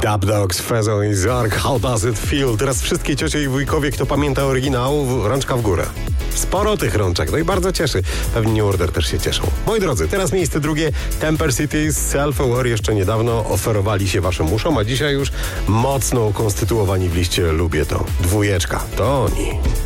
Dub Dogs, Fezzo i Zark, How Does It Feel? Teraz wszystkie ciocie i wujkowie, kto pamięta oryginał, rączka w górę. Sporo tych rączek, no i bardzo cieszy. Pewnie New Order też się cieszą. Moi drodzy, teraz miejsce drugie. Temper City, Self-Aware jeszcze niedawno oferowali się waszym uszom, a dzisiaj już mocno ukonstytuowani w liście Lubię to. 2, to oni.